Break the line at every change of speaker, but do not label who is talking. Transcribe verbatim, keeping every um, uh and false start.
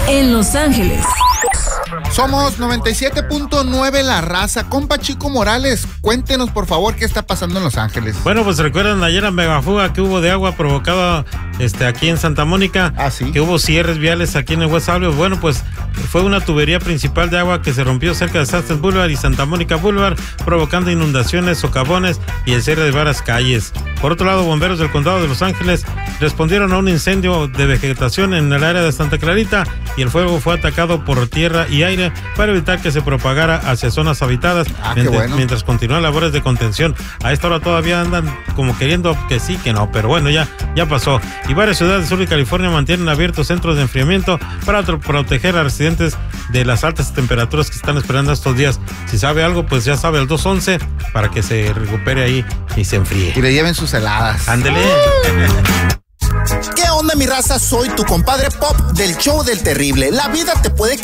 en Los Ángeles.
Somos noventa y siete punto nueve La Raza. Compa Chico Morales, cuéntenos por favor qué está pasando en Los Ángeles.
Bueno, pues recuerdan ayer la megafuga que hubo de agua provocada este, aquí en Santa Mónica.
Ah, sí.
Que hubo cierres viales aquí en el West Hollywood. Bueno, pues fue una tubería principal de agua que se rompió cerca de Sunset Boulevard y Santa Mónica Boulevard, provocando inundaciones, socavones y el cierre de varias calles. Por otro lado, bomberos del condado de Los Ángeles respondieron a un incendio de vegetación en el área de Santa Clarita y el fuego fue atacado por tierra y aire para evitar que se propagara hacia zonas habitadas.
Ah,
mientras,
bueno.
mientras continúan labores de contención. A esta hora todavía andan como queriendo que sí, que no, pero bueno, ya, ya pasó. Y varias ciudades del sur de California mantienen abiertos centros de enfriamiento para tro- proteger a residentes de las altas temperaturas que están esperando estos días. Si sabe algo, pues ya sabe, el dos once para que se recupere ahí y se enfríe.
Y le lleven sus heladas.
Ándele.
¿Qué onda, mi raza? Soy tu compadre Pop del show del terrible. La vida te puede cambiar.